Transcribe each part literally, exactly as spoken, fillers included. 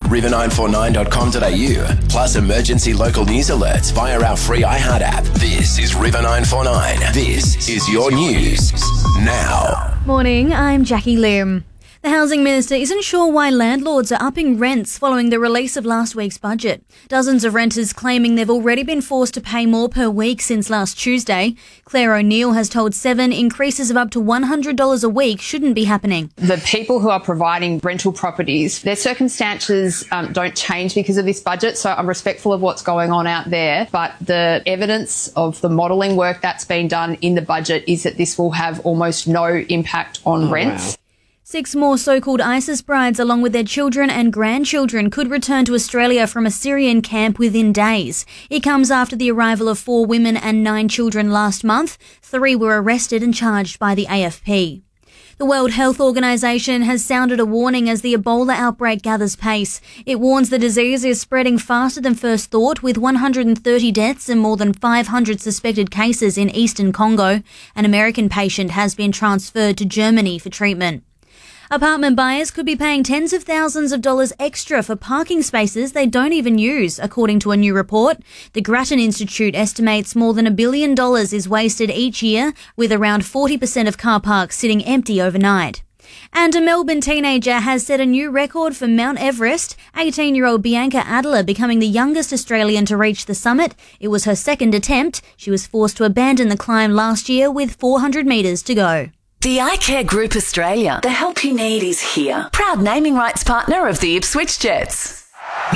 river nine four nine dot com dot a u, plus emergency local news alerts via our free iHeart app. This is River nine four nine. This is your news now. Morning, I'm Jackie Lim. The Housing Minister isn't sure why landlords are upping rents following the release of last week's budget. Dozens of renters claiming they've already been forced to pay more per week since last Tuesday. Claire O'Neill has told Seven increases of up to one hundred dollars a week shouldn't be happening. The people who are providing rental properties, their circumstances um, don't change because of this budget, so I'm respectful of what's going on out there. But the evidence of the modelling work that's been done in the budget is that this will have almost no impact on oh, rents. Wow. Six more so-called ISIS brides, along with their children and grandchildren, could return to Australia from a Syrian camp within days. It comes after the arrival of four women and nine children last month. Three were arrested and charged by the A F P. The World Health Organization has sounded a warning as the Ebola outbreak gathers pace. It warns the disease is spreading faster than first thought, with one hundred thirty deaths and more than five hundred suspected cases in eastern Congo. An American patient has been transferred to Germany for treatment. Apartment buyers could be paying tens of thousands of dollars extra for parking spaces they don't even use, according to a new report. The Grattan Institute estimates more than a billion dollars is wasted each year, with around forty percent of car parks sitting empty overnight. And a Melbourne teenager has set a new record for Mount Everest, eighteen-year-old Bianca Adler becoming the youngest Australian to reach the summit. It was her second attempt. She was forced to abandon the climb last year with four hundred metres to go. The iCare Group Australia. The help you need is here. Proud naming rights partner of the Ipswich Jets.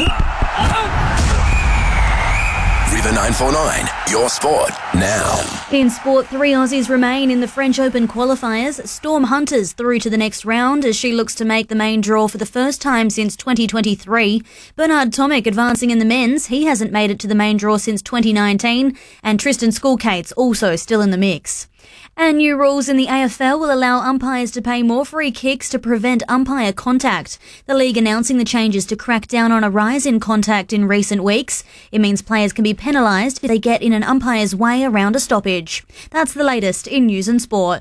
River nine four nine, your sport now. In sport, three Aussies remain in the French Open qualifiers. Storm Hunter's through to the next round as she looks to make the main draw for the first time since twenty twenty-three. Bernard Tomic advancing in the men's. He hasn't made it to the main draw since twenty nineteen. And Tristan Skulkate's also still in the mix. And new rules in the A F L will allow umpires to pay more free kicks to prevent umpire contact. The league announcing the changes to crack down on a rise in contact in recent weeks. It means players can be penalised if they get in an umpire's way around a stoppage. That's the latest in news and sport.